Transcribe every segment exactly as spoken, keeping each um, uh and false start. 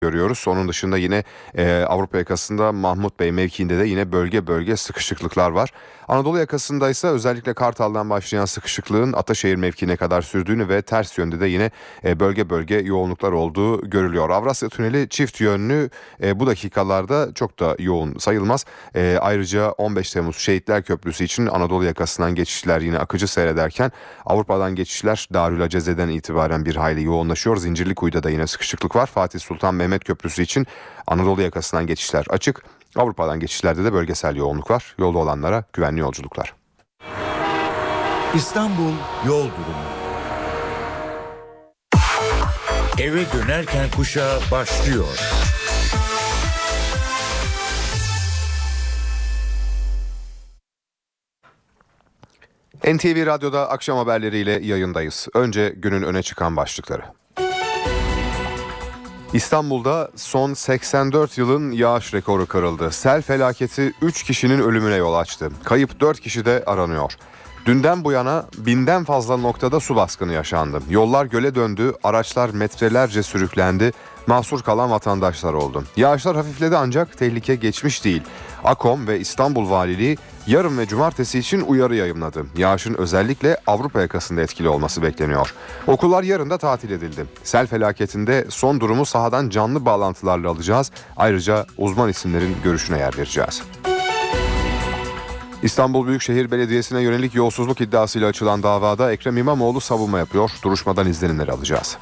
görüyoruz. Onun dışında yine e, Avrupa yakasında Mahmut Bey mevkiinde de yine bölge bölge sıkışıklıklar var. Anadolu yakasında ise özellikle Kartal'dan başlayan sıkışıklığın Ataşehir mevkiine kadar sürdüğünü ve ters yönde de yine e, bölge bölge yoğunluklar olduğu görülüyor. Avrasya Tüneli çift yönlü, e, bu dakikalarda çok da yoğun sayılmaz. E, ayrıca on beş Temmuz Şehitler Köprüsü için Anadolu yakasından geçişler yine akıcı seyrederken Avrupa'dan geçişler Darülaceze'den itibaren bir hayli yoğunlaşıyor. Zincirlikuyu'da da yine sıkışıklık var. Fatih Sultan Mehmet Köprüsü için Anadolu yakasından geçişler açık. Avrupa'dan geçişlerde de bölgesel yoğunluk var. Yolda olanlara güvenli yolculuklar. İstanbul yol durumu. Eve dönerken kuşağı başlıyor. N T V Radyo'da akşam haberleriyle yayındayız. Önce günün öne çıkan başlıkları. İstanbul'da son seksen dört yılın yağış rekoru kırıldı. Sel felaketi üç kişinin ölümüne yol açtı. Kayıp dört kişi de aranıyor. Dünden bu yana binden fazla noktada su baskını yaşandı. Yollar göle döndü, araçlar metrelerce sürüklendi, mahsur kalan vatandaşlar oldu. Yağışlar hafifledi ancak tehlike geçmiş değil. AKOM ve İstanbul Valiliği yarın ve cumartesi için uyarı yayımladı. Yağışın özellikle Avrupa yakasında etkili olması bekleniyor. Okullar yarın da tatil edildi. Sel felaketinde son durumu sahadan canlı bağlantılarla alacağız. Ayrıca uzman isimlerin görüşüne yer vereceğiz. İstanbul Büyükşehir Belediyesi'ne yönelik yolsuzluk iddiasıyla açılan davada Ekrem İmamoğlu savunma yapıyor. Duruşmadan izlenimleri alacağız.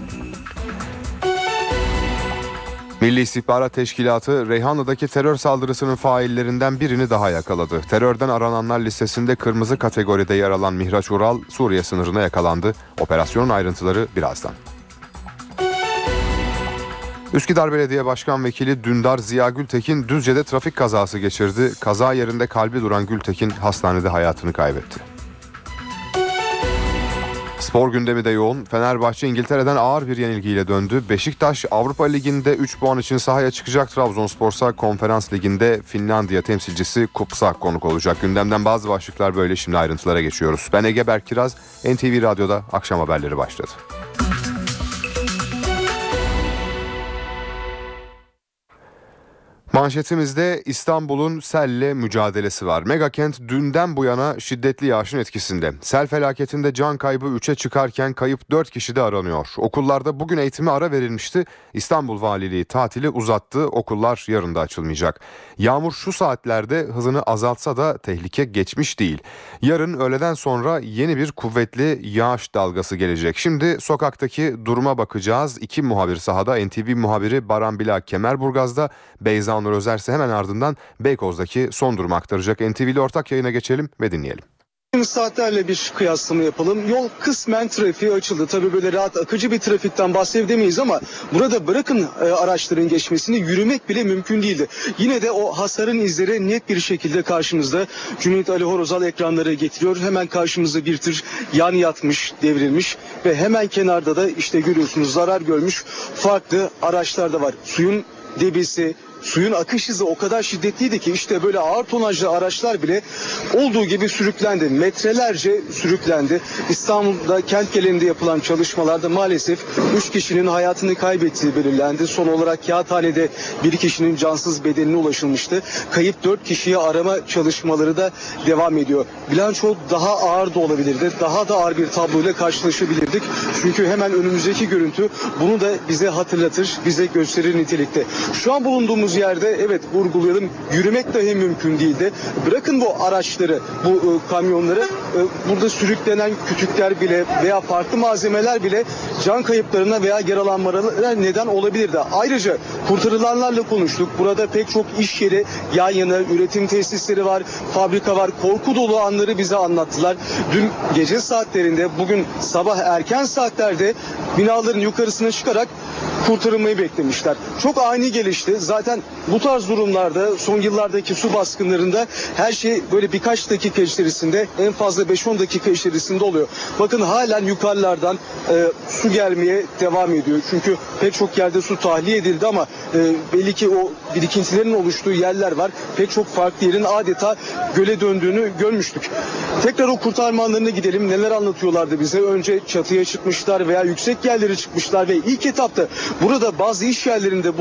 Milli İstihbarat Teşkilatı Reyhanlı'daki terör saldırısının faillerinden birini daha yakaladı. Terörden arananlar listesinde kırmızı kategoride yer alan Mihraç Ural Suriye sınırına yakalandı. Operasyonun ayrıntıları birazdan. Üsküdar Belediye Başkan Vekili Dündar Ziya Gültekin Düzce'de trafik kazası geçirdi. Kaza yerinde kalbi duran Gültekin hastanede hayatını kaybetti. Spor gündemi de yoğun. Fenerbahçe İngiltere'den ağır bir yenilgiyle döndü. Beşiktaş Avrupa Ligi'nde üç puan için sahaya çıkacak. Trabzonspor'sa Konferans Ligi'nde Finlandiya temsilcisi Kupsa konuk olacak. Gündemden bazı başlıklar böyle, şimdi ayrıntılara geçiyoruz. Ben Ege Berk Kiraz, N T V Radyo'da akşam haberleri başladı. Manşetimizde İstanbul'un selle mücadelesi var. Megakent dünden bu yana şiddetli yağışın etkisinde. Sel felaketinde can kaybı üçe çıkarken kayıp dört kişi de aranıyor. Okullarda bugün eğitime ara verilmişti. İstanbul Valiliği tatili uzattı. Okullar yarın da açılmayacak. Yağmur şu saatlerde hızını azaltsa da tehlike geçmiş değil. Yarın öğleden sonra yeni bir kuvvetli yağış dalgası gelecek. Şimdi sokaktaki duruma bakacağız. İki muhabir sahada. N T V muhabiri Baran Bila Kemerburgaz'da, Beyza Nur Özer ise hemen ardından Beykoz'daki son durumu aktaracak. N T V ile ortak yayına geçelim ve dinleyelim. Saatlerle bir kıyaslama yapalım. Yol kısmen trafiğe açıldı. Tabii böyle rahat akıcı bir trafikten bahsedemeyiz ama burada bırakın e, araçların geçmesini, yürümek bile mümkün değildi. Yine de o hasarın izleri net bir şekilde karşımızda. Cüneyt Ali Horozal ekranları getiriyor. Hemen karşımızda bir tır yan yatmış, devrilmiş ve hemen kenarda da işte görüyorsunuz zarar görmüş farklı araçlar da var. Suyun debisi, suyun akış hızı o kadar şiddetliydi ki işte böyle ağır tonajlı araçlar bile olduğu gibi sürüklendi. Metrelerce sürüklendi. İstanbul'da kent genelinde yapılan çalışmalarda maalesef üç kişinin hayatını kaybettiği belirlendi. Son olarak Kağıthane'de bir kişinin cansız bedenine ulaşılmıştı. Kayıp dört kişiye arama çalışmaları da devam ediyor. Bilanço daha ağır da olabilirdi. Daha da ağır bir tabloyla karşılaşabilirdik. Çünkü hemen önümüzdeki görüntü bunu da bize hatırlatır, bize gösterir nitelikte. Şu an bulunduğumuz yerde evet vurgulayalım, yürümek dahi mümkün değildi. Bırakın bu araçları, bu e, kamyonları, e, burada sürüklenen kütükler bile veya farklı malzemeler bile can kayıplarına veya yaralanmalara neden olabilirdi. Ayrıca kurtarılanlarla konuştuk. Burada pek çok iş yeri yan yana, üretim tesisleri var, fabrika var. Korku dolu anları bize anlattılar. Dün gece saatlerinde, bugün sabah erken saatlerde binaların yukarısına çıkarak kurtarılmayı beklemişler. Çok ani gelişti. Zaten bu tarz durumlarda son yıllardaki su baskınlarında her şey böyle birkaç dakika içerisinde, en fazla beş on dakika içerisinde oluyor. Bakın halen yukarılardan e, su gelmeye devam ediyor. Çünkü pek çok yerde su tahliye edildi ama e, belli ki o birikintilerin oluştuğu yerler var. Pek çok farklı yerin adeta göle döndüğünü görmüştük. Tekrar o kurtarma anlarına gidelim. Neler anlatıyorlardı bize? Önce çatıya çıkmışlar veya yüksek yerlere çıkmışlar ve ilk etapta burada bazı iş yerlerinde